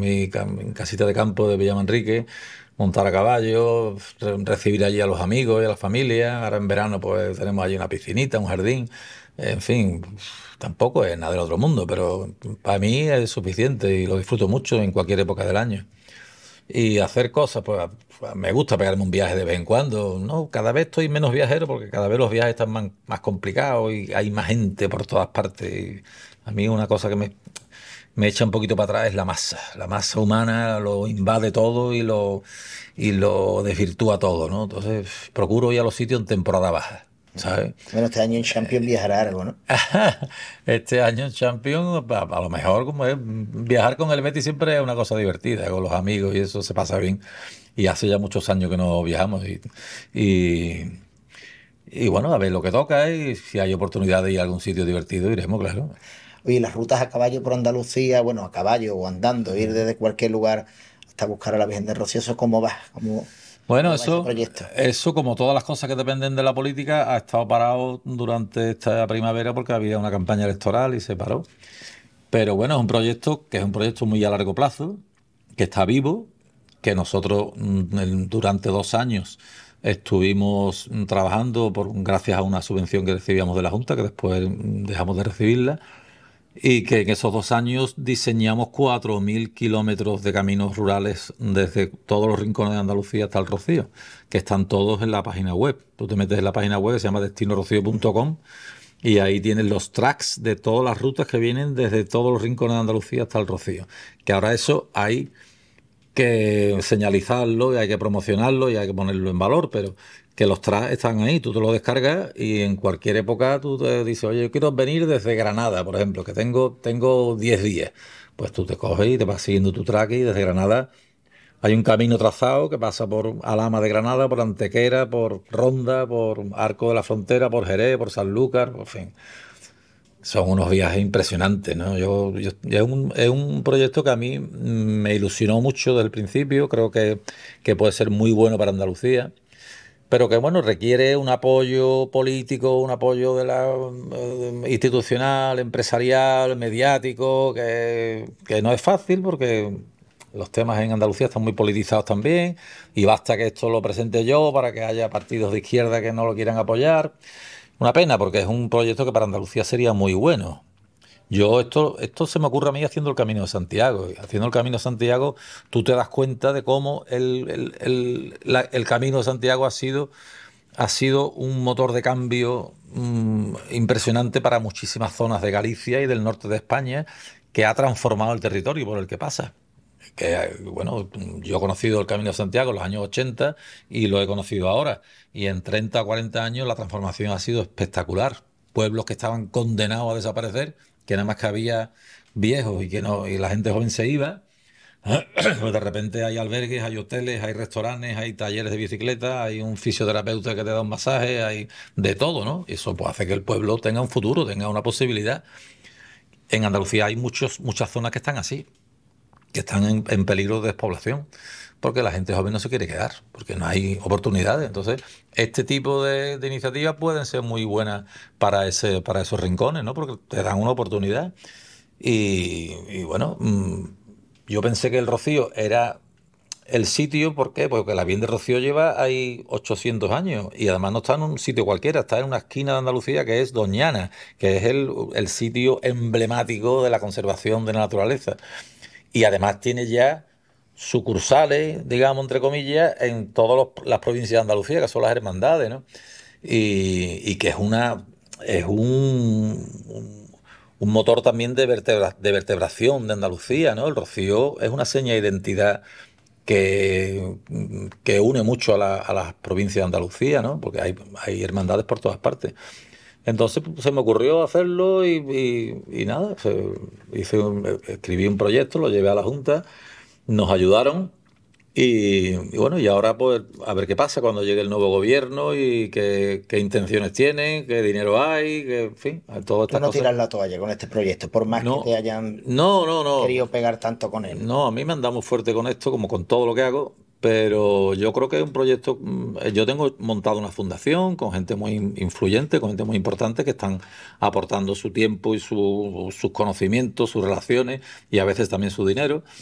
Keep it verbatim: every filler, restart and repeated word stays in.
mi, ca- mi casita de campo de Villamanrique, montar a caballo, re- recibir allí a los amigos y a la familia. Ahora en verano pues tenemos allí una piscinita, un jardín. En fin, tampoco es nada del otro mundo, pero para mí es suficiente y lo disfruto mucho en cualquier época del año. Y hacer cosas, pues me gusta pegarme un viaje de vez en cuando, ¿no? Cada vez estoy menos viajero porque cada vez los viajes están más, más complicados y hay más gente por todas partes. Y a mí una cosa que me, me echa un poquito para atrás es la masa. La masa humana lo invade todo y lo, y lo desvirtúa todo, ¿no? Entonces procuro ir a los sitios en temporada baja, ¿sabes? Bueno, este año en Champions viajará algo, ¿no? Este año en Champions, a, a lo mejor como es, viajar con el Betis siempre es una cosa divertida, con los amigos y eso se pasa bien. Y hace ya muchos años que no viajamos y, y, y bueno, a ver lo que toca y si hay oportunidad de ir a algún sitio divertido, iremos, claro. Oye, las rutas a caballo por Andalucía, bueno, a caballo o andando, ir desde cualquier lugar hasta buscar a la Virgen de Rocío, ¿eso cómo va? ¿Cómo, Bueno, cómo va ese eso, proyecto? eso como todas las cosas que dependen de la política, ha estado parado durante esta primavera porque había una campaña electoral y se paró. Pero bueno, es un proyecto que es un proyecto muy a largo plazo, que está vivo, que nosotros mm, en- durante dos años estuvimos mm, trabajando por, gracias a una subvención que recibíamos de la Junta, que después mm, dejamos de recibirla, y que en esos dos años diseñamos cuatro mil kilómetros de caminos rurales desde todos los rincones de Andalucía hasta el Rocío, que están todos en la página web. Tú te metes en la página web que se llama destino rocío punto com y ahí tienes los tracks de todas las rutas que vienen desde todos los rincones de Andalucía hasta el Rocío. Que ahora eso hay que señalizarlo y hay que promocionarlo y hay que ponerlo en valor, pero que los tracks están ahí, tú te lo descargas y en cualquier época tú te dices, oye, yo quiero venir desde Granada, por ejemplo, que tengo, tengo diez días. Pues tú te coges y te vas siguiendo tu track y desde Granada hay un camino trazado que pasa por Alhama de Granada, por Antequera, por Ronda, por Arco de la Frontera, por Jerez, por Sanlúcar, por fin. Son unos viajes impresionantes, ¿no? Yo, yo- es un, es un proyecto que a mí me ilusionó mucho desde el principio, creo que, que puede ser muy bueno para Andalucía, pero que bueno, requiere un apoyo político, un apoyo de la eh, institucional, empresarial, mediático, que, que no es fácil porque los temas en Andalucía están muy politizados también, y basta que esto lo presente yo para que haya partidos de izquierda que no lo quieran apoyar. Una pena, porque es un proyecto que para Andalucía sería muy bueno. Yo esto, esto se me ocurre a mí haciendo el Camino de Santiago. Y haciendo el Camino de Santiago, tú te das cuenta de cómo el, el- el- la- el Camino de Santiago ha sido, ha sido un motor de cambio mm, impresionante para muchísimas zonas de Galicia y del norte de España, que ha transformado el territorio por el que pasa. Que, bueno, yo he conocido el Camino de Santiago en los años ochenta y lo he conocido ahora. Y en treinta o cuarenta años la transformación ha sido espectacular. Pueblos que estaban condenados a desaparecer, que nada más que había viejos y que no, y la gente joven se iba. Pues de repente hay albergues, hay hoteles, hay restaurantes, hay talleres de bicicleta, hay un fisioterapeuta que te da un masaje, hay de todo, ¿no? Y eso pues hace que el pueblo tenga un futuro, tenga una posibilidad. En Andalucía hay muchos, muchas zonas que están así, que están en, en peligro de despoblación, porque la gente joven no se quiere quedar, porque no hay oportunidades. Entonces, este tipo de, de iniciativas pueden ser muy buenas para ese, para esos rincones, ¿no? Porque te dan una oportunidad. Y, y bueno, mm, yo pensé que el Rocío era el sitio, ¿por qué? Porque la Bien de Rocío lleva ahí ochocientos años y además no está en un sitio cualquiera, está en una esquina de Andalucía que es Doñana, que es el, el sitio emblemático de la conservación de la naturaleza. Y además tiene ya sucursales, digamos, entre comillas, en todas las provincias de Andalucía, que son las hermandades, ¿no? Y, y que es una es un, un, un motor también de, vertebra, de vertebración de Andalucía, ¿no? El Rocío es una seña de identidad que, que une mucho a, la, a las provincias de Andalucía, ¿no? Porque hay, hay hermandades por todas partes. Entonces pues, se me ocurrió hacerlo y, y- y nada, se- hice un- escribí un proyecto, lo llevé a la Junta, nos ayudaron y, y bueno, y ahora pues a ver qué pasa cuando llegue el nuevo gobierno y qué, qué intenciones tienen, qué dinero hay, que, en fin, todas Tú estas no cosas. tiras la toalla con este proyecto, por más que te No, hayan no, no, no. querido pegar tanto con él. No, a mí me han dado muy fuerte con esto, como con todo lo que hago, pero yo creo que es un proyecto. mm, Yo tengo montado una fundación con gente muy in- influyente, con gente muy importante que están aportando su tiempo y su- sus conocimientos, sus relaciones y a veces también su dinero.